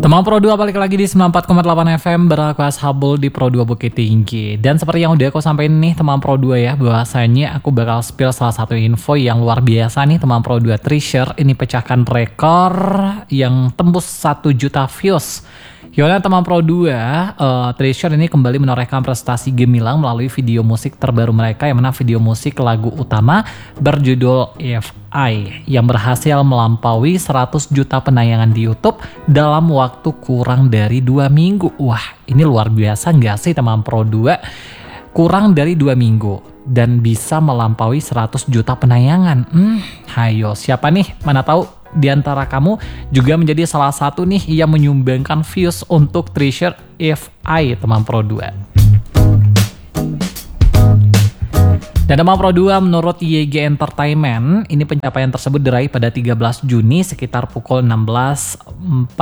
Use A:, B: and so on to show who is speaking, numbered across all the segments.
A: Teman Pro 2 balik lagi di 94,8 FM beraku Ashabul di Pro 2 Bukit Tinggi. Dan seperti yang udah aku sampaikan nih teman Pro 2 ya, bahwasanya aku bakal spill salah satu info yang luar biasa nih teman Pro 2. Treasure ini pecahkan rekor yang tembus 1 juta views. Yona teman Pro 2, Treasure ini kembali menorehkan prestasi gemilang melalui video musik terbaru mereka yang mana video musik lagu utama berjudul EFI yang berhasil melampaui 100 juta penayangan di YouTube dalam waktu kurang dari 2 minggu. Wah, ini luar biasa nggak sih teman Pro 2? Kurang dari 2 minggu dan bisa melampaui 100 juta penayangan. Hayo, siapa nih? Mana tahu di antara kamu juga menjadi salah satu nih yang menyumbangkan views untuk Treasure EFI teman Pro 2. Dan teman Pro 2 menurut YG Entertainment, ini pencapaian tersebut diraih pada 13 Juni sekitar pukul 16.49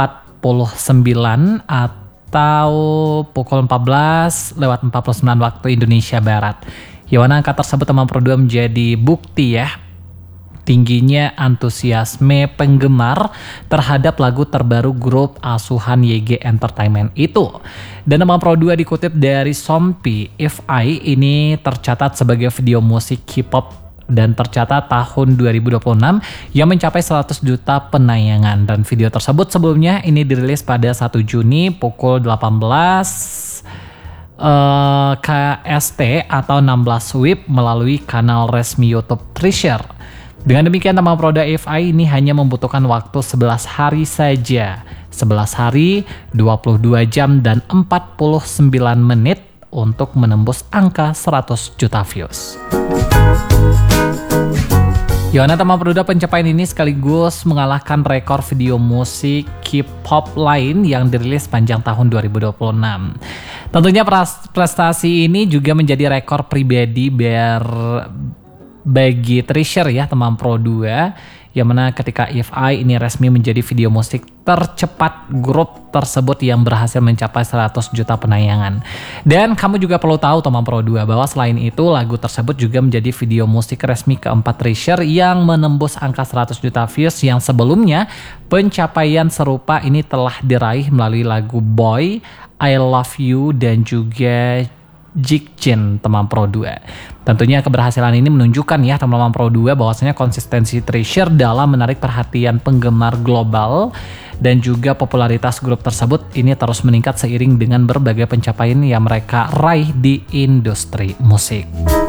A: atau pukul 14.49 waktu Indonesia Barat. Yang angka tersebut teman Pro 2 menjadi bukti ya tingginya antusiasme penggemar terhadap lagu terbaru grup asuhan YG Entertainment itu. Dan teman Pro 2 dikutip dari Sompi, EFI ini tercatat sebagai video musik hip-hop dan tercatat tahun 2026 yang mencapai 100 juta penayangan. Dan video tersebut sebelumnya ini dirilis pada 1 Juni pukul 18 KST atau 16 WIB melalui kanal resmi YouTube Treasure. Dengan demikian teman Pro 2 EFI ini hanya membutuhkan waktu 11 hari saja. 11 hari, 22 jam dan 49 menit untuk menembus angka 100 juta views. Yona teman Pro 2 pencapaian ini sekaligus mengalahkan rekor video musik K-pop lain yang dirilis panjang tahun 2026. Tentunya prestasi ini juga menjadi rekor pribadi bagi Treasure ya teman Pro 2, yang mana ketika EFI ini resmi menjadi video musik tercepat grup tersebut yang berhasil mencapai 100 juta penayangan. Dan kamu juga perlu tahu teman Pro 2 bahwa selain itu lagu tersebut juga menjadi video musik resmi keempat Treasure yang menembus angka 100 juta views, yang sebelumnya pencapaian serupa ini telah diraih melalui lagu Boy, I Love You dan juga Jikjin teman Pro 2. Tentunya keberhasilan ini menunjukkan ya teman-teman Pro 2 bahwasanya konsistensi Treasure dalam menarik perhatian penggemar global dan juga popularitas grup tersebut ini terus meningkat seiring dengan berbagai pencapaian yang mereka raih di industri musik.